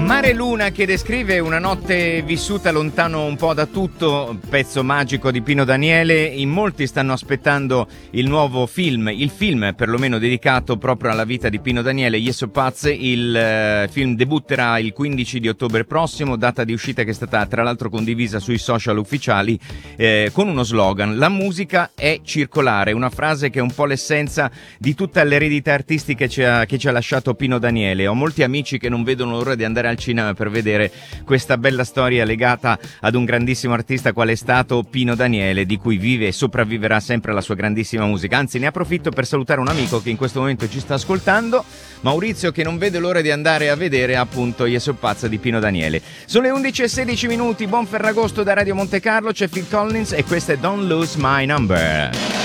Mare Luna, che descrive una notte vissuta lontano un po' da tutto, pezzo magico di Pino Daniele. In molti stanno aspettando il nuovo film, il film perlomeno dedicato proprio alla vita di Pino Daniele, Yeso Paz. Il film debutterà il 15 di ottobre prossimo, data di uscita che è stata tra l'altro condivisa sui social ufficiali, con uno slogan: la musica è circolare, una frase che è un po' l'essenza di tutta l'eredità artistica che ci ha lasciato Pino Daniele. Ho molti amici che non vedono l'ora di andare al cinema per vedere questa bella storia legata ad un grandissimo artista qual è stato Pino Daniele, di cui vive e sopravviverà sempre la sua grandissima musica. Anzi, ne approfitto per salutare un amico che in questo momento ci sta ascoltando, Maurizio, che non vede l'ora di andare a vedere appunto Yeso Paz di Pino Daniele. Sono le 11:16, buon Ferragosto da Radio Monte Carlo, c'è Phil Collins e questa è Don't Lose My Number.